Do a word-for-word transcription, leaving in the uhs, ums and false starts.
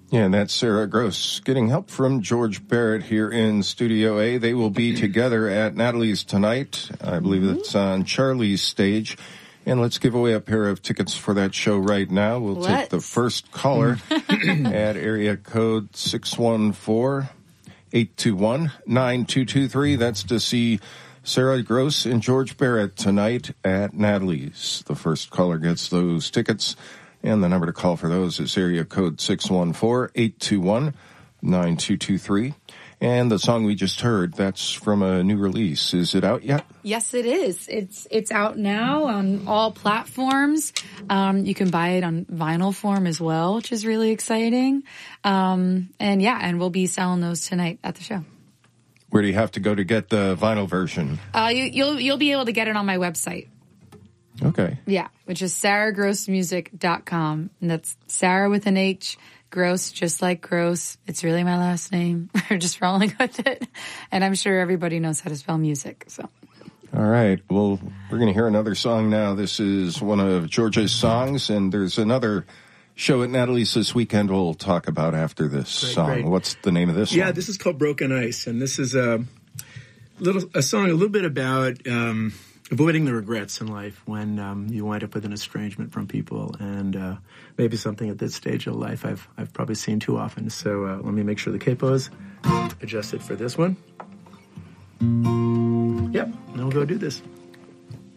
Yeah, and that's Sarah Gross getting help from George Barrett here in Studio A. They will be together at Natalie's tonight. I believe mm-hmm. it's on Charlie's stage. And let's give away a pair of tickets for that show right now. We'll let's. take the first caller at area code six one four, eight two one, nine two two three. That's to see Sarah Gross and George Barrett tonight at Natalie's. The first caller gets those tickets. And the number to call for those is area code six one four, eight two one, nine two two three. And the song we just heard, that's from a new release. Is it out yet? Yes, it is. It's it's out now on all platforms. Um, you can buy it on vinyl form as well, which is really exciting. Um, and yeah, and we'll be selling those tonight at the show. Where do you have to go to get the vinyl version? Uh, you, you'll you'll be able to get it on my website. Okay. Yeah, which is sarah gross music dot com. And that's Sarah with an H. Gross, just like Gross. It's really my last name. We're just rolling with it. And I'm sure everybody knows how to spell music. So, all right. Well, we're going to hear another song now. This is one of George's songs, and there's another show at Natalie's this weekend we'll talk about after this great, song. Great. What's the name of this yeah, song? This is called Broken Ice, and this is a little a song a little bit about um, avoiding the regrets in life when um, you wind up with an estrangement from people, and uh, maybe something at this stage of life I've I've probably seen too often. So uh, let me make sure the capo is adjusted for this one. Yep, now we'll go do this.